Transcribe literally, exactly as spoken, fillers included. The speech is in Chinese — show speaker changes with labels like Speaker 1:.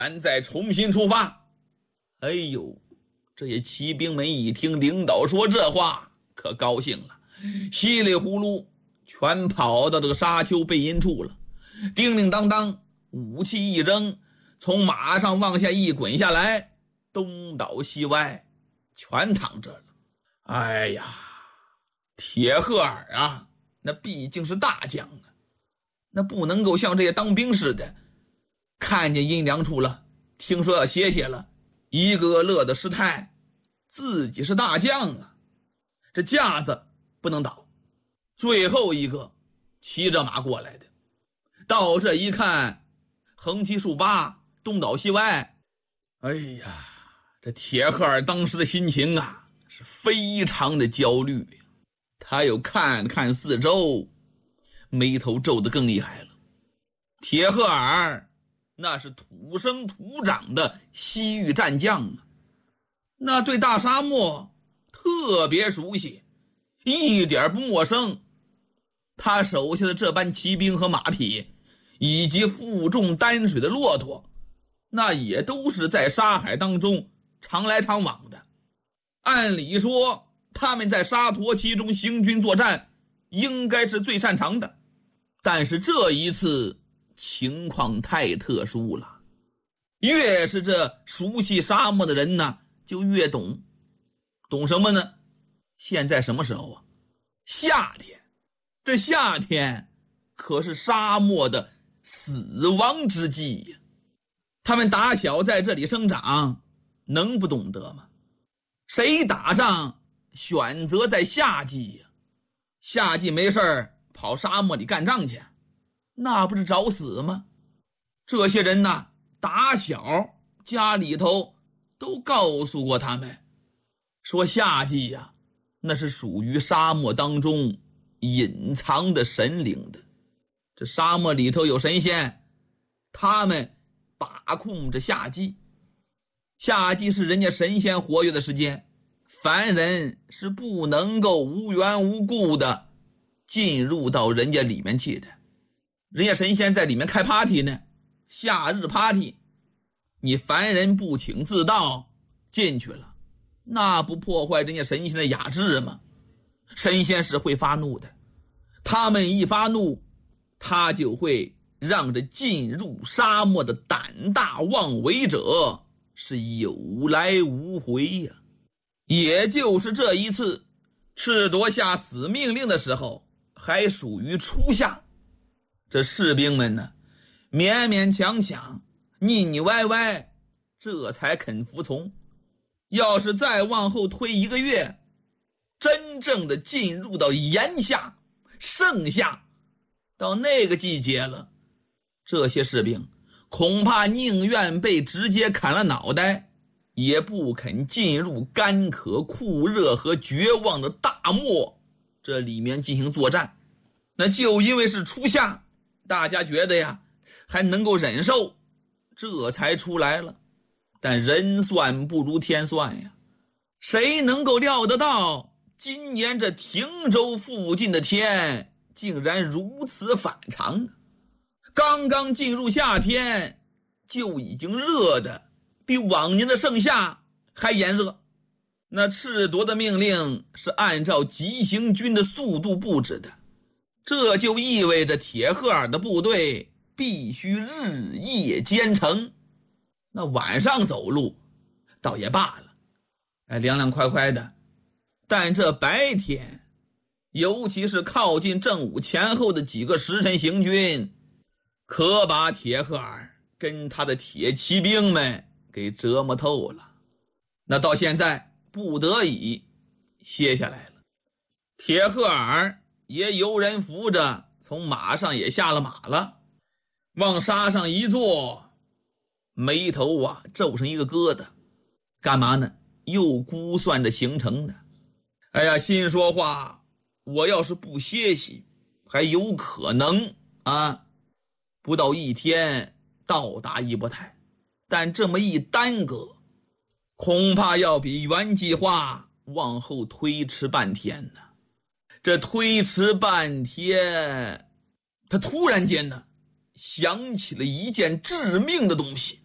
Speaker 1: 俺再重新出发。哎呦，这些骑兵们一听领导说这话，可高兴了，稀里呼噜全跑到这个沙丘背阴处了，叮叮当当，武器一扔，从马上往下一滚下来，东倒西歪，全躺这了。哎呀，铁赫尔啊，那毕竟是大将啊，那不能够像这些当兵似的，看见阴凉处了，听说要歇歇了，一个乐的失态，自己是大将啊，这架子不能倒。最后一个骑着马过来的，到这一看，横七竖八，东倒西歪，哎呀，这铁赫尔当时的心情啊，是非常的焦虑。他又看看四周，眉头皱得更厉害了。铁赫尔那是土生土长的西域战将啊，那对大沙漠特别熟悉，一点不陌生。他手下的这班骑兵和马匹，以及负重担水的骆驼，那也都是在沙海当中常来常往的。按理说他们在沙陀其中行军作战应该是最擅长的，但是这一次情况太特殊了，越是这熟悉沙漠的人呢，就越懂。懂什么呢？现在什么时候啊？夏天。这夏天可是沙漠的死亡之季呀！他们打小在这里生长，能不懂得吗？谁打仗选择在夏季呀？夏季没事儿跑沙漠里干仗去，那不是找死吗？这些人呐，打小家里头都告诉过他们，说夏季呀，那是属于沙漠当中隐藏的神灵的。这沙漠里头有神仙，他们把控着夏季。夏季是人家神仙活跃的时间，凡人是不能够无缘无故的进入到人家里面去的。人家神仙在里面开 party 呢，夏日 party， 你凡人不请自到进去了，那不破坏人家神仙的雅致吗？神仙是会发怒的，他们一发怒，他就会让这进入沙漠的胆大妄为者是有来无回呀、啊。也就是这一次赤夺下死命令的时候，还属于初夏，这士兵们呢，勉勉强强腻腻歪歪，这才肯服从。要是再往后推一个月，真正的进入到炎夏盛夏，到那个季节了，这些士兵恐怕宁愿被直接砍了脑袋，也不肯进入干渴酷热和绝望的大漠这里面进行作战。那就因为是初夏，大家觉得呀还能够忍受，这才出来了。但人算不如天算呀，谁能够料得到今年这亭州附近的天竟然如此反常呢？刚刚进入夏天，就已经热的比往年的盛夏还炎热。那赤夺的命令是按照急行军的速度布置的，这就意味着铁赫尔的部队必须日夜兼程。那晚上走路倒也罢了，哎，凉凉快快的，但这白天，尤其是靠近正午前后的几个时辰行军，可把铁赫尔跟他的铁骑兵们给折磨透了。那到现在不得已歇下来了，铁赫尔也由人扶着从马上也下了马了，往沙上一坐，眉头啊皱成一个疙瘩。干嘛呢？又估算着行程呢。哎呀，心说话，我要是不歇息，还有可能啊，不到一天到达伊波泰，但这么一耽搁，恐怕要比原计划往后推迟半天呢。这推迟半天，他突然间呢想起了一件致命的东西。